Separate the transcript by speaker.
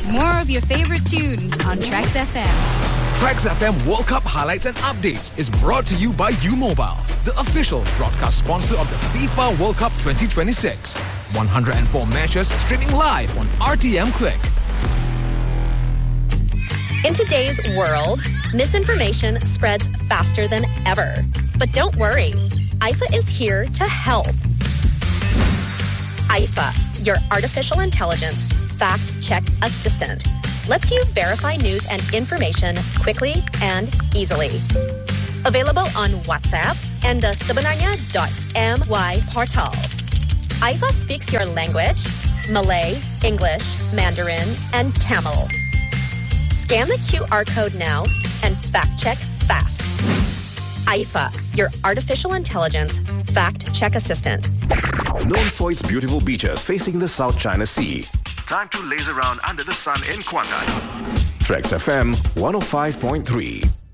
Speaker 1: More of your favorite tunes on Trax FM.
Speaker 2: Trax FM World Cup highlights and updates is brought to you by U-Mobile, the official broadcast sponsor of the FIFA World Cup 2026. 104 matches streaming live on RTM Click.
Speaker 3: In today's world, misinformation spreads faster than ever. But don't worry, IFA is here to help. IFA, your artificial intelligence fact-check assistant, lets you verify news and information quickly and easily. Available on WhatsApp and the sebenarnya.my portal. IFA speaks your language, Malay, English, Mandarin, and Tamil. Scan the QR code now and fact-check fast. IFA, your artificial intelligence fact-check assistant.
Speaker 4: Known for its beautiful beaches facing the South China Sea. Time to laze around under the sun in Kuantan. Trax FM 105.3.